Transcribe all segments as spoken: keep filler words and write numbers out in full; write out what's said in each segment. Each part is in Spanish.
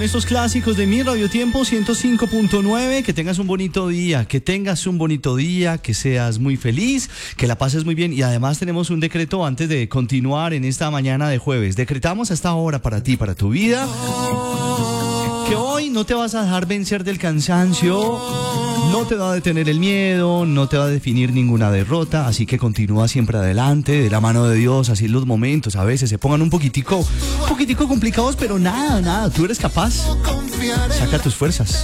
Estos clásicos de mi Radio Tiempo ciento cinco punto nueve, que tengas un bonito día, que tengas un bonito día, que seas muy feliz, que la pases muy bien. Y además tenemos un decreto antes de continuar en esta mañana de jueves. Decretamos hasta ahora para ti, para tu vida, que hoy no te vas a dejar vencer del cansancio, no te va a detener el miedo, no te va a definir ninguna derrota, así que continúa siempre adelante, de la mano de Dios. Así los momentos a veces se pongan un poquitico, un poquitico complicados, pero nada, nada, tú eres capaz. Saca tus fuerzas.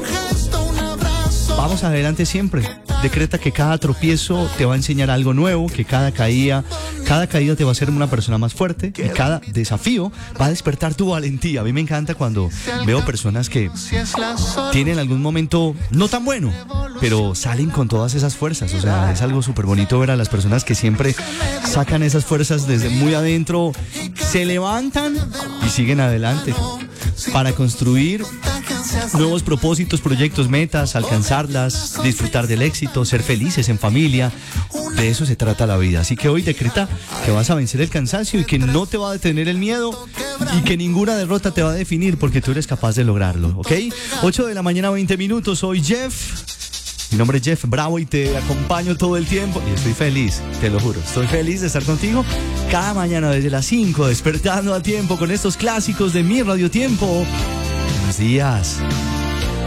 Vamos adelante siempre. Decreta que cada tropiezo te va a enseñar algo nuevo, que cada caída, cada caída te va a hacer una persona más fuerte y cada desafío va a despertar tu valentía. A mí me encanta cuando veo personas que tienen algún momento no tan bueno, pero salen con todas esas fuerzas. O sea, es algo súper bonito ver a las personas que siempre sacan esas fuerzas desde muy adentro, se levantan y siguen adelante para construir nuevos propósitos, proyectos, metas, alcanzarlas, disfrutar del éxito, ser felices en familia. De eso se trata la vida. Así que hoy decreta que vas a vencer el cansancio y que no te va a detener el miedo y que ninguna derrota te va a definir, porque tú eres capaz de lograrlo, ¿ok? ocho de la mañana, veinte minutos. Soy Jeff. Mi nombre es Jeff Bravo y te acompaño todo el tiempo. Y estoy feliz, te lo juro. Estoy feliz de estar contigo cada mañana desde las cinco, despertando a tiempo con estos clásicos de mi Radio Tiempo. Buenos días.